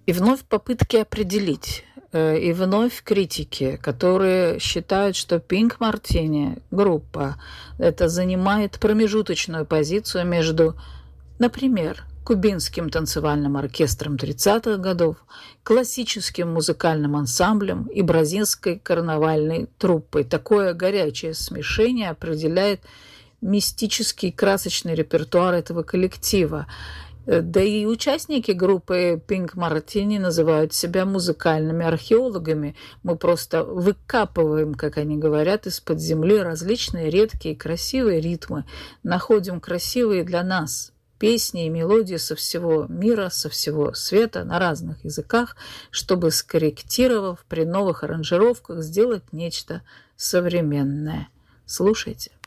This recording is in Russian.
И вновь попытки определить, и вновь критики, которые считают, что Pink Martini, группа, это занимает промежуточную позицию между, например, кубинским танцевальным оркестром 30-х годов, классическим музыкальным ансамблем и бразильской карнавальной труппой. Такое горячее смешение определяет мистический красочный репертуар этого коллектива. Да и участники группы Pink Martini называют себя музыкальными археологами. Мы просто выкапываем, как они говорят, из-под земли различные редкие красивые ритмы, находим красивые для нас песни и мелодии со всего мира, со всего света на разных языках, чтобы, скорректировав при новых аранжировках, сделать нечто современное. Слушайте.